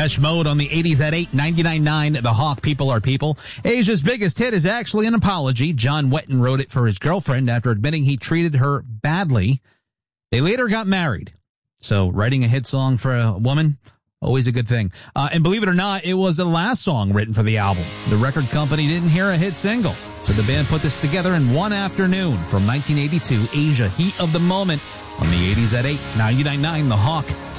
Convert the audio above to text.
Depeche Mode on the 80s at 8, 99.9, The Hawk, People Are People. Asia's biggest hit is actually an apology. John Wetton wrote it for his girlfriend after admitting he treated her badly. They later got married. So writing a hit song for a woman, always a good thing. And believe it or not, it was the last song written for the album. The record company didn't hear a hit single. So the band put this together in one afternoon from 1982, Asia, Heat of the Moment on the 80s at 8, 99.9, The Hawk.